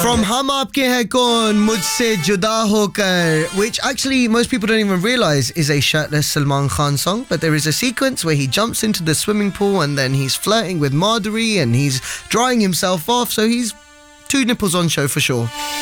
From Hum Aapke Hai Kaun, Mujhse Juda Hokar, which actually most people don't even realise is a shirtless Salman Khan song, but there is a sequence where he jumps into the swimming pool and then he's flirting with Madhuri and he's drying himself off, so he's two nipples on show for sure.